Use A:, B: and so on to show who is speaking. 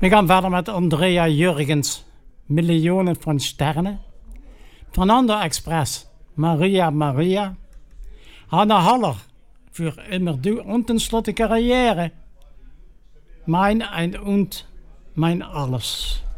A: We gaan verder met Andrea Jurgens, Millionen van Sternen. Fernando Express, Maria Maria. Hanna Haller, für immer du untenstlotte Karriere. Mein ein und mein alles.